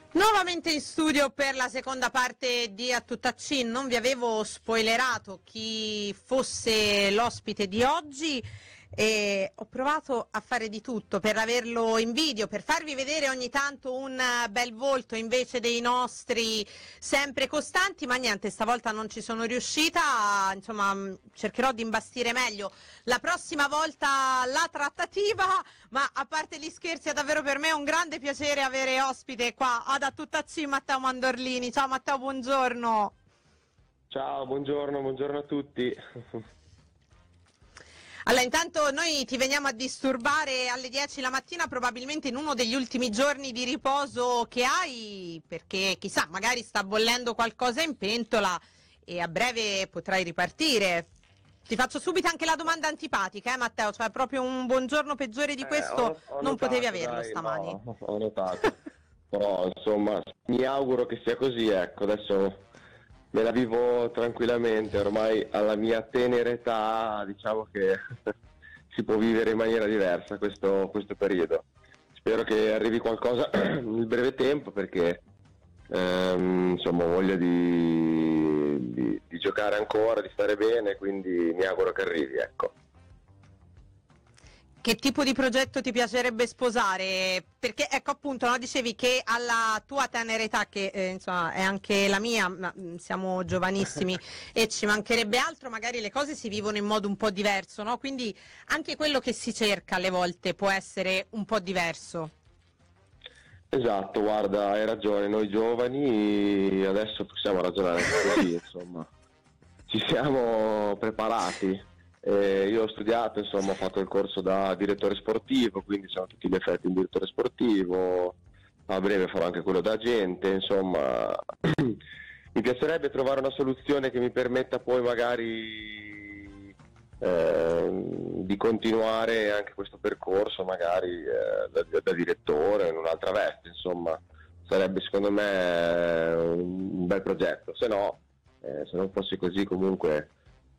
Nuovamente in studio per la seconda parte di A Tutta C. Non vi avevo spoilerato chi fosse l'ospite di oggi e ho provato a fare di tutto per averlo in video, per farvi vedere ogni tanto un bel volto invece dei nostri sempre costanti, ma niente, stavolta non ci sono riuscita. Insomma, cercherò di imbastire meglio la prossima volta la trattativa, ma a parte gli scherzi è davvero per me un grande piacere avere ospite qua ad A Tutta C Matteo Mandorlini. Ciao Matteo, buongiorno. Ciao, buongiorno a tutti. Allora, intanto noi ti veniamo a disturbare alle 10 la mattina, probabilmente in uno degli ultimi giorni di riposo che hai, perché chissà, magari sta bollendo qualcosa in pentola e a breve potrai ripartire. Ti faccio subito anche la domanda antipatica, Matteo, cioè proprio un buongiorno peggiore di questo Ho non notato, potevi averlo dai, stamani. No, ho notato. Però insomma mi auguro che sia così, ecco, adesso me la vivo tranquillamente, ormai alla mia tenera età diciamo che si può vivere in maniera diversa questo periodo. Spero che arrivi qualcosa nel breve tempo perché insomma ho voglia di giocare ancora, di stare bene, quindi mi auguro che arrivi, ecco. Che tipo di progetto ti piacerebbe sposare? Perché ecco appunto, no, dicevi che alla tua tenera età, che insomma è anche la mia, ma siamo giovanissimi e ci mancherebbe altro, magari le cose si vivono in modo un po' diverso, no? Quindi anche quello che si cerca alle volte può essere un po' diverso. Esatto, guarda, hai ragione, noi giovani adesso possiamo ragionare anche così, insomma, ci siamo preparati. Io ho studiato, insomma, ho fatto il corso da direttore sportivo, quindi siamo a tutti gli effetti un direttore sportivo, a breve farò anche quello da agente, insomma, mi piacerebbe trovare una soluzione che mi permetta poi magari di continuare anche questo percorso, magari da direttore in un'altra veste, insomma, sarebbe secondo me un bel progetto, se no, se non fosse così comunque.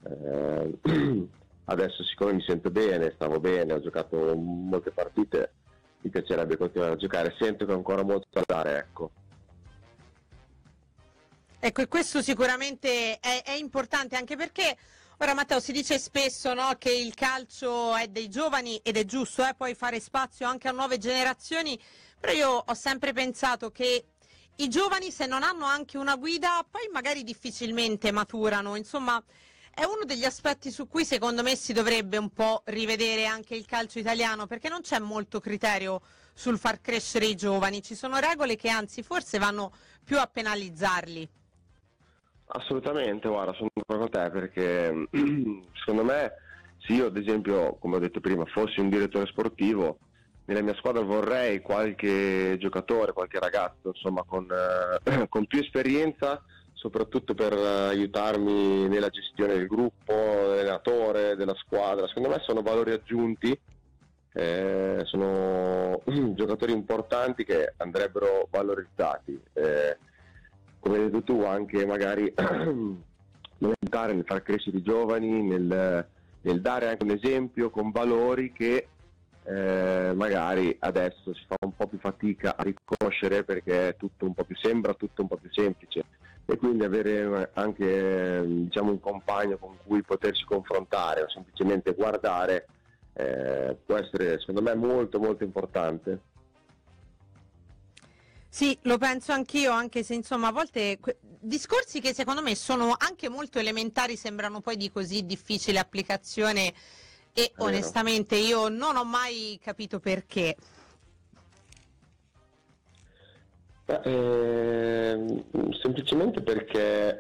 Adesso siccome mi sento bene, stavo bene, ho giocato molte partite, mi piacerebbe continuare a giocare, sento che ho ancora molto da dare, ecco. Ecco, e questo sicuramente è importante, anche perché ora Matteo si dice spesso, no, che il calcio è dei giovani ed è giusto, poi fare spazio anche a nuove generazioni, però io ho sempre pensato che i giovani, se non hanno anche una guida, poi magari difficilmente maturano, insomma. È uno degli aspetti su cui secondo me si dovrebbe un po' rivedere anche il calcio italiano, perché non c'è molto criterio sul far crescere i giovani, ci sono regole che anzi forse vanno più a penalizzarli. Assolutamente, guarda, sono d'accordo con te perché secondo me se io ad esempio, come ho detto prima, fossi un direttore sportivo, nella mia squadra vorrei qualche giocatore, qualche ragazzo, insomma, con più esperienza, soprattutto per aiutarmi nella gestione del gruppo, dell'allenatore, della squadra. Secondo me sono valori aggiunti, sono giocatori importanti che andrebbero valorizzati. Come hai detto tu, anche magari nell'aiutare, nel far crescere i giovani, nel dare anche un esempio con valori che magari adesso si fa un po' più fatica a riconoscere perché è tutto un po' più sembra tutto un po' più semplice, e quindi avere anche diciamo un compagno con cui potersi confrontare o semplicemente guardare può essere secondo me molto molto importante. Sì, lo penso anch'io, anche se insomma a volte discorsi che secondo me sono anche molto elementari sembrano poi di così difficile applicazione e È vero. onestamente io non ho mai capito perché. Semplicemente perché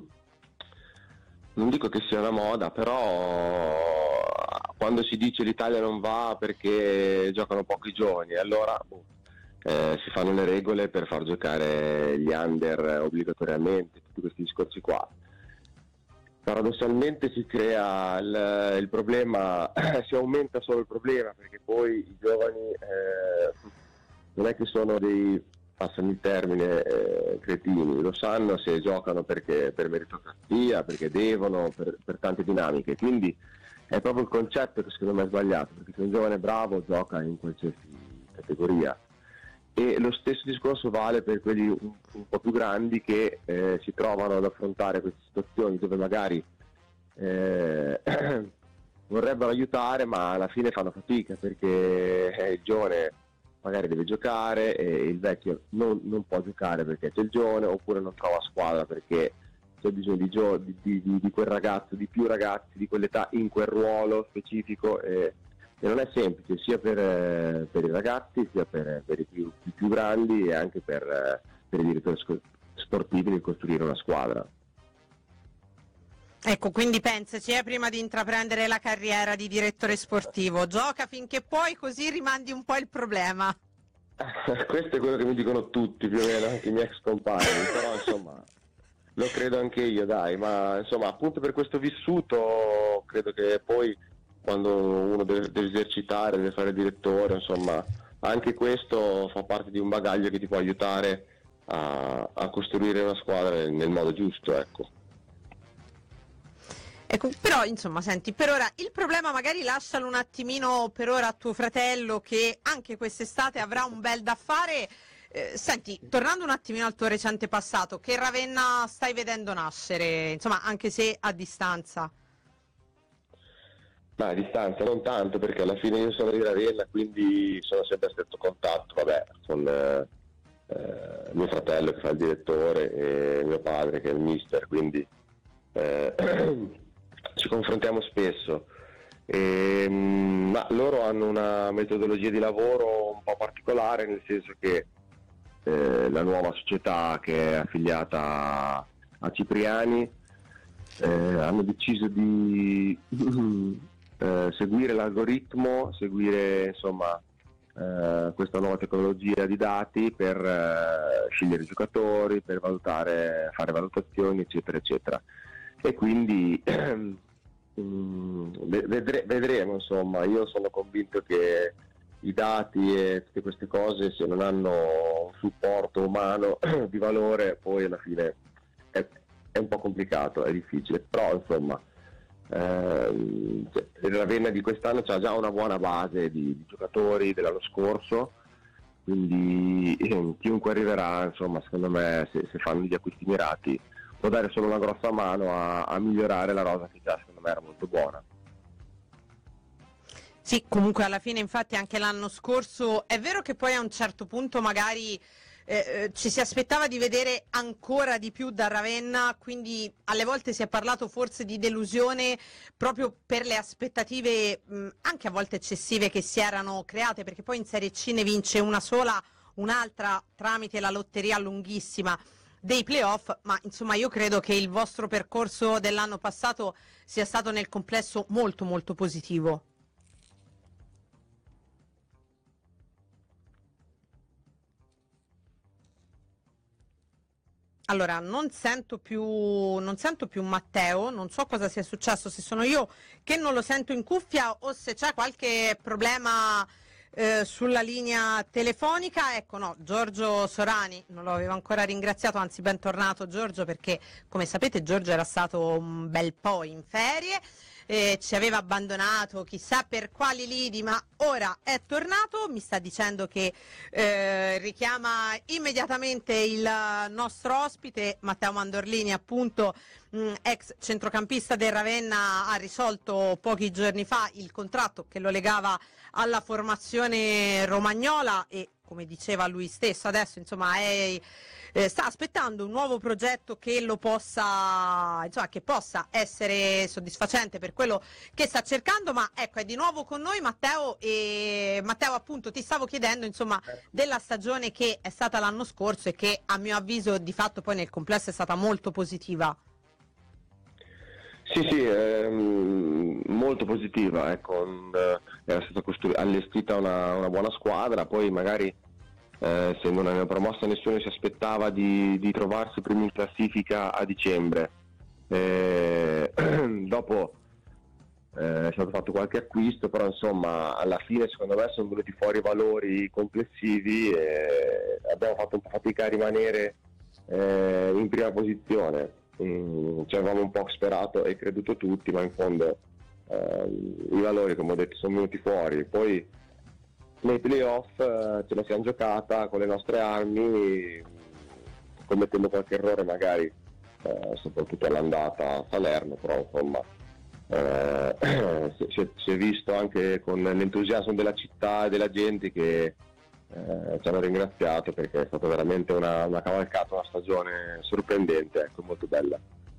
non dico che sia una moda, però quando si dice l'Italia non va perché giocano pochi giovani, allora si fanno le regole per far giocare gli under obbligatoriamente, tutti questi discorsi qua. Paradossalmente si crea il problema, si aumenta solo il problema perché poi i giovani non è che sono dei, passami il termine, cretini, lo sanno se giocano perché per meritocrazia, perché devono, per tante dinamiche, quindi è proprio il concetto che secondo me è sbagliato, perché se un giovane è bravo gioca in qualsiasi categoria. e lo stesso discorso vale per quelli un po' più grandi che si trovano ad affrontare queste situazioni dove magari vorrebbero aiutare ma alla fine fanno fatica perché il giovane magari deve giocare e il vecchio non può giocare perché c'è il giovane, oppure non trova squadra perché c'è bisogno di quel ragazzo, di più ragazzi di quell'età in quel ruolo specifico, e non è semplice sia per i ragazzi sia per i più grandi e anche per i direttori sportivi di costruire una squadra. Ecco, quindi pensaci, prima di intraprendere la carriera di direttore sportivo, gioca finché puoi, così rimandi un po' il problema. Questo è quello che mi dicono tutti, più o meno, anche i miei ex compagni, però insomma lo credo anche io, dai, ma insomma appunto per questo vissuto credo che poi quando uno deve esercitare, deve fare il direttore, insomma anche questo fa parte di un bagaglio che ti può aiutare a costruire una squadra nel modo giusto, ecco. Ecco, però insomma, senti, per ora il problema magari lascialo un attimino per ora a tuo fratello che anche quest'estate avrà un bel da fare. Senti, tornando un attimino al tuo recente passato, che Ravenna stai vedendo nascere, insomma, anche se a distanza? Ma a distanza non tanto, perché alla fine io sono di Ravenna, quindi sono sempre a stretto contatto, vabbè, con mio fratello che fa il direttore e mio padre che è il mister, quindi ci confrontiamo spesso. Ma loro hanno una metodologia di lavoro un po' particolare, nel senso che la nuova società che è affiliata a Cipriani hanno deciso di seguire l'algoritmo, seguire insomma questa nuova tecnologia di dati per scegliere i giocatori, per valutare, fare valutazioni, eccetera eccetera, e quindi vedremo, insomma. Io sono convinto che i dati e tutte queste cose, se non hanno un supporto umano di valore, poi alla fine è un po' complicato, è difficile, però insomma il Ravenna di quest'anno c'ha già una buona base di giocatori dell'anno scorso, quindi chiunque arriverà, insomma, secondo me, se fanno gli acquisti mirati, può dare solo una grossa mano a migliorare la rosa che già secondo me era molto buona. Sì, comunque alla fine infatti anche l'anno scorso è vero che poi a un certo punto magari ci si aspettava di vedere ancora di più da Ravenna, quindi alle volte si è parlato forse di delusione proprio per le aspettative anche a volte eccessive che si erano create, perché poi in Serie C ne vince una sola, un'altra tramite la lotteria lunghissima dei playoff, ma insomma io credo che il vostro percorso dell'anno passato sia stato nel complesso molto molto positivo. Allora, non sento più Matteo, non so cosa sia successo, se sono io che non lo sento in cuffia o se c'è qualche problema sulla linea telefonica. Ecco, no, Giorgio Sorani, non lo avevo ancora ringraziato, anzi bentornato Giorgio, perché come sapete Giorgio era stato un bel po' in ferie. Ci aveva abbandonato chissà per quali lidi, ma ora è tornato, mi sta dicendo che richiama immediatamente il nostro ospite Matteo Mandorlini, appunto ex centrocampista del Ravenna. Ha risolto pochi giorni fa il contratto che lo legava alla formazione romagnola e, come diceva lui stesso, adesso insomma sta aspettando un nuovo progetto che lo possa, insomma, che possa essere soddisfacente per quello che sta cercando. Ma ecco, è di nuovo con noi Matteo, e Matteo, appunto, ti stavo chiedendo insomma della stagione che è stata l'anno scorso e che a mio avviso di fatto poi nel complesso è stata molto positiva. Sì, molto positiva, ecco, era stata allestita una buona squadra, poi magari se non aveva promossa nessuno si aspettava di trovarsi primi in classifica a dicembre. Dopo è stato fatto qualche acquisto, però insomma alla fine secondo me sono venuti fuori valori complessivi e abbiamo fatto un po' fatica a rimanere in prima posizione. Ci avevamo un po' sperato e creduto tutti, ma in fondo i valori, come ho detto, sono venuti fuori. Poi nei playoff ce la siamo giocata con le nostre armi, commettendo qualche errore magari, soprattutto all'andata a Salerno, però insomma si è visto anche con l'entusiasmo della città e della gente che ci hanno ringraziato, perché è stata veramente una cavalcata, una stagione sorprendente, ecco, molto bella.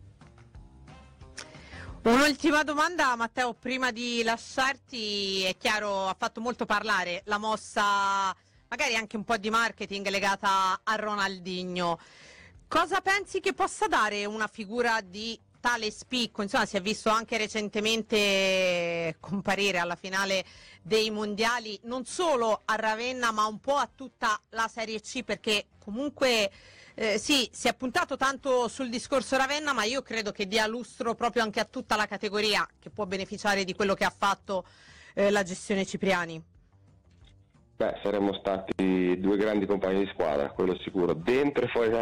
Un'ultima domanda, Matteo, prima di lasciarti. È chiaro, ha fatto molto parlare la mossa, magari anche un po' di marketing legata a Ronaldinho. Cosa pensi che possa dare una figura di tale spicco? Insomma, si è visto anche recentemente comparire alla finale dei mondiali, non solo a Ravenna, ma un po' a tutta la Serie C, perché comunque sì, si è puntato tanto sul discorso Ravenna, ma io credo che dia lustro proprio anche a tutta la categoria che può beneficiare di quello che ha fatto la gestione Cipriani. Beh, saremmo stati due grandi compagni di squadra, quello sicuro, dentro e fuori